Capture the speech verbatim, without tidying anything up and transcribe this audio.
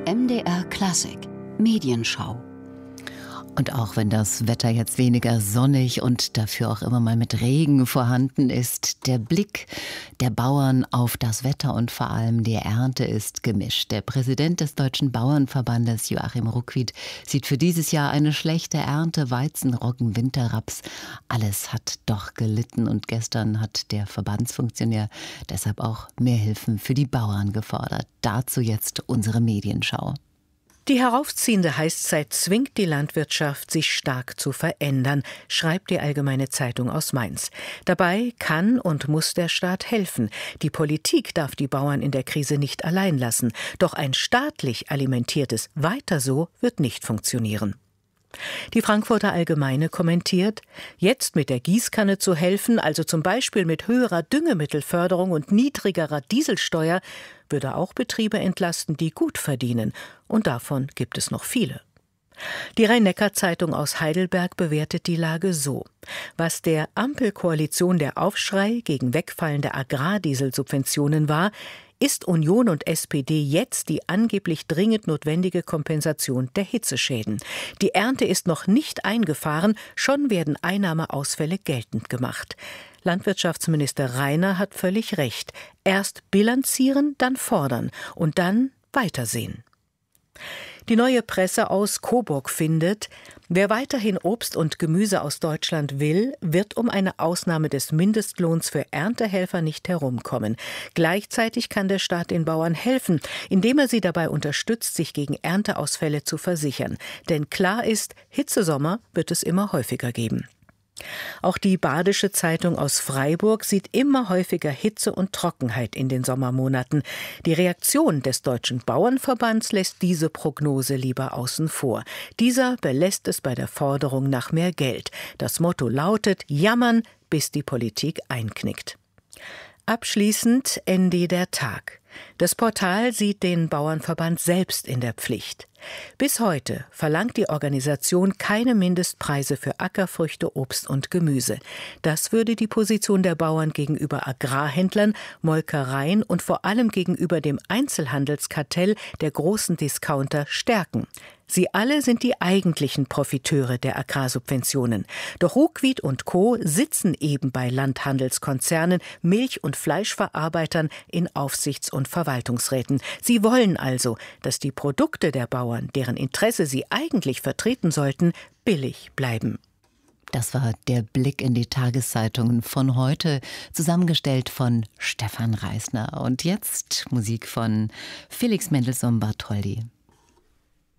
M D R Klassik Medienschau. Und auch wenn das Wetter jetzt weniger sonnig und dafür auch immer mal mit Regen vorhanden ist, der Blick der Bauern auf das Wetter und vor allem die Ernte ist gemischt. Der Präsident des Deutschen Bauernverbandes, Joachim Ruckwied, sieht für dieses Jahr eine schlechte Ernte, Weizen, Roggen, Winterraps. Alles hat doch gelitten und gestern hat der Verbandsfunktionär deshalb auch mehr Hilfen für die Bauern gefordert. Dazu jetzt unsere Medienschau. Die heraufziehende Heißzeit zwingt die Landwirtschaft, sich stark zu verändern, schreibt die Allgemeine Zeitung aus Mainz. Dabei kann und muss der Staat helfen. Die Politik darf die Bauern in der Krise nicht allein lassen. Doch ein staatlich alimentiertes Weiter so wird nicht funktionieren. Die Frankfurter Allgemeine kommentiert, jetzt mit der Gießkanne zu helfen, also zum Beispiel mit höherer Düngemittelförderung und niedrigerer Dieselsteuer, würde auch Betriebe entlasten, die gut verdienen. Und davon gibt es noch viele. Die Rhein-Neckar-Zeitung aus Heidelberg bewertet die Lage so: Was der Ampelkoalition der Aufschrei gegen wegfallende Agrardieselsubventionen war, ist Union und S P D jetzt die angeblich dringend notwendige Kompensation der Hitzeschäden. Die Ernte ist noch nicht eingefahren, schon werden Einnahmeausfälle geltend gemacht. Landwirtschaftsminister Rainer hat völlig recht. Erst bilanzieren, dann fordern und dann weitersehen. Die Neue Presse aus Coburg findet, wer weiterhin Obst und Gemüse aus Deutschland will, wird um eine Ausnahme des Mindestlohns für Erntehelfer nicht herumkommen. Gleichzeitig kann der Staat den Bauern helfen, indem er sie dabei unterstützt, sich gegen Ernteausfälle zu versichern. Denn klar ist, Hitzesommer wird es immer häufiger geben. Auch die Badische Zeitung aus Freiburg sieht immer häufiger Hitze und Trockenheit in den Sommermonaten. Die Reaktion des Deutschen Bauernverbands lässt diese Prognose lieber außen vor. Dieser belässt es bei der Forderung nach mehr Geld. Das Motto lautet: Jammern, bis die Politik einknickt. Abschließend Ende der Tag. Das Portal sieht den Bauernverband selbst in der Pflicht. Bis heute verlangt die Organisation keine Mindestpreise für Ackerfrüchte, Obst und Gemüse. Das würde die Position der Bauern gegenüber Agrarhändlern, Molkereien und vor allem gegenüber dem Einzelhandelskartell der großen Discounter stärken. Sie alle sind die eigentlichen Profiteure der Agrarsubventionen. Doch Ruckwied und Co. sitzen eben bei Landhandelskonzernen, Milch- und Fleischverarbeitern in Aufsichts- und Verwaltungsräten. Sie wollen also, dass die Produkte der Bauern, deren Interesse sie eigentlich vertreten sollten, billig bleiben. Das war der Blick in die Tageszeitungen von heute, zusammengestellt von Stefan Reisner. Und jetzt Musik von Felix Mendelssohn Bartholdy.